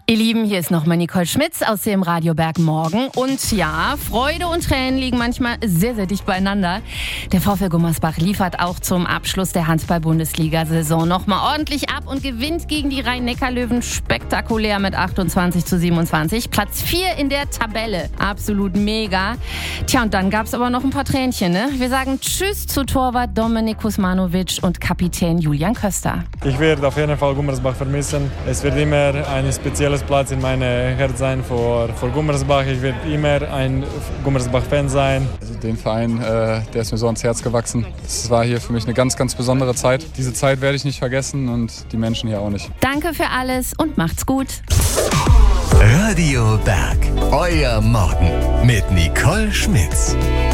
Ihr Lieben, hier ist nochmal Nicole Schmitz aus dem Radio Bergmorgen. Und ja, Freude und Tränen liegen manchmal sehr, sehr dicht beieinander. Der VfL Gummersbach liefert auch zum Abschluss der Handball-Bundesliga-Saison nochmal ordentlich ab und gewinnt gegen die Rhein-Neckar-Löwen spektakulär mit 28:27. Platz 4 in der Tabelle. Absolut mega. Tja, und dann gab es aber noch ein paar Tränchen, ne? Wir sagen Tschüss zu Torwart Dominik Kuzmanovic und Kapitän Julian Köster. Ich werde auf jeden Fall Gummersbach vermissen. Es wird immer ein spezielles Platz in meinem Herz sein vor Gummersbach. Ich werde immer ein Gummersbach-Fan sein. Also den Verein, der ist mir so ans Herz gewachsen. Das war hier für mich eine ganz, ganz besondere Zeit. Diese Zeit werde ich nicht vergessen und die Menschen hier auch nicht. Danke für alles und macht's gut. Radio Berg, euer Morgen mit Nicole Schmitz.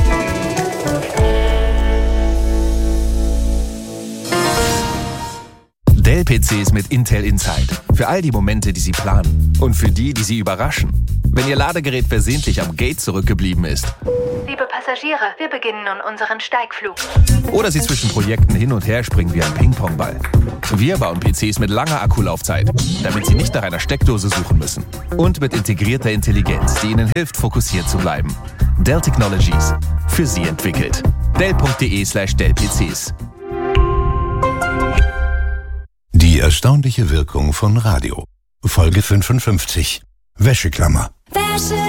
Dell-PCs mit Intel Inside. Für all die Momente, die Sie planen. Und für die, die Sie überraschen. Wenn Ihr Ladegerät versehentlich am Gate zurückgeblieben ist. Liebe Passagiere, wir beginnen nun unseren Steigflug. Oder Sie zwischen Projekten hin und her springen wie ein Ping-Pong-Ball. Wir bauen PCs mit langer Akkulaufzeit, damit Sie nicht nach einer Steckdose suchen müssen. Und mit integrierter Intelligenz, die Ihnen hilft, fokussiert zu bleiben. Dell Technologies. Für Sie entwickelt. Dell.de/Dell-PCs. Die erstaunliche Wirkung von Radio. Folge 55. Wäscheklammer.